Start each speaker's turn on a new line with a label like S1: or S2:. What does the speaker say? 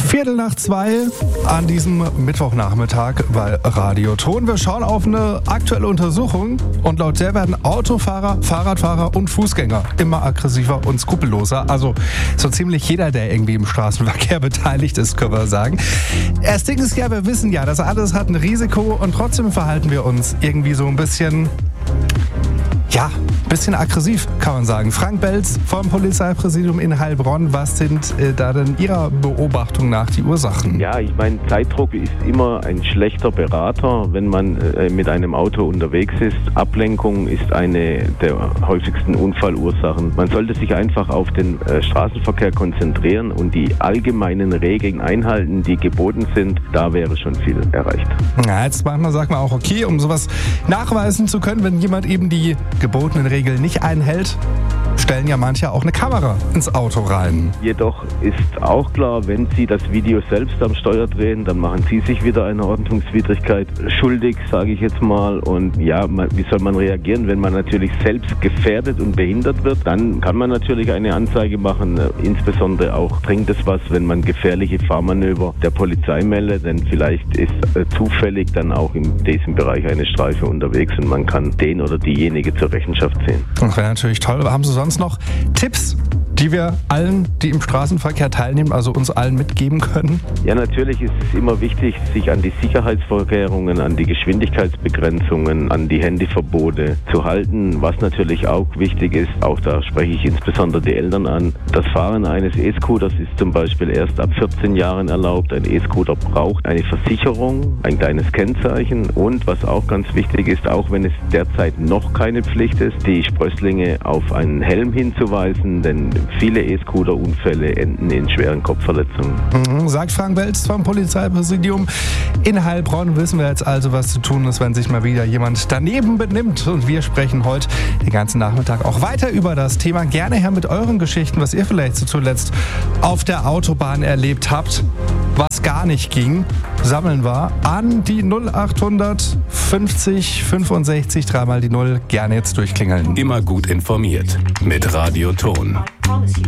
S1: 1:15 an diesem Mittwochnachmittag bei Radio Ton. Wir schauen auf eine aktuelle Untersuchung und laut der werden Autofahrer, Fahrradfahrer und Fußgänger immer aggressiver und skrupelloser. Also so ziemlich jeder, der irgendwie im Straßenverkehr beteiligt ist, können wir sagen. Das Ding ist ja, wir wissen ja, das alles hat ein Risiko und trotzdem verhalten wir uns irgendwie so ein bisschen aggressiv, kann man sagen. Frank Belz vom Polizeipräsidium in Heilbronn, was sind da denn Ihrer Beobachtung nach die Ursachen?
S2: Ja, ich meine, Zeitdruck ist immer ein schlechter Berater, wenn man mit einem Auto unterwegs ist. Ablenkung ist eine der häufigsten Unfallursachen. Man sollte sich einfach auf den Straßenverkehr konzentrieren und die allgemeinen Regeln einhalten, die geboten sind. Da wäre schon viel erreicht.
S1: Ja, jetzt manchmal sagt man auch, okay, um sowas nachweisen zu können, wenn jemand eben die gebotenen Regeln nicht einhält, stellen ja manche auch eine Kamera ins Auto rein.
S2: Jedoch ist auch klar, wenn Sie das Video selbst am Steuer drehen, dann machen Sie sich wieder einer Ordnungswidrigkeit schuldig, sage ich jetzt mal. Und ja, wie soll man reagieren, wenn man natürlich selbst gefährdet und behindert wird? Dann kann man natürlich eine Anzeige machen. Insbesondere auch bringt es was, wenn man gefährliche Fahrmanöver der Polizei meldet, denn vielleicht ist zufällig dann auch in diesem Bereich eine Streife unterwegs und man kann den oder diejenige zur Rechenschaft ziehen.
S1: Das wäre natürlich toll. Haben Sie sonst noch Tipps, die wir allen, die im Straßenverkehr teilnehmen, also uns allen mitgeben können?
S2: Ja, natürlich ist es immer wichtig, sich an die Sicherheitsvorkehrungen, an die Geschwindigkeitsbegrenzungen, an die Handyverbote zu halten. Was natürlich auch wichtig ist, auch da spreche ich insbesondere die Eltern an, das Fahren eines E-Scooters ist zum Beispiel erst ab 14 Jahren erlaubt. Ein E-Scooter braucht eine Versicherung, ein kleines Kennzeichen und was auch ganz wichtig ist, auch wenn es derzeit noch keine Pflicht ist, die Sprösslinge auf einen Helm hinzuweisen, denn viele E-Scooter-Unfälle enden in schweren Kopfverletzungen.
S1: Sagt Frank Belz vom Polizeipräsidium in Heilbronn. Wissen wir jetzt also, was zu tun ist, wenn sich mal wieder jemand daneben benimmt. Und wir sprechen heute den ganzen Nachmittag auch weiter über das Thema. Gerne her mit euren Geschichten, was ihr vielleicht so zuletzt auf der Autobahn erlebt habt, was gar nicht ging. Sammeln wir an die 0800 50 65 3 mal die 0. Gerne jetzt durchklingeln.
S3: Immer gut informiert mit Radio Ton.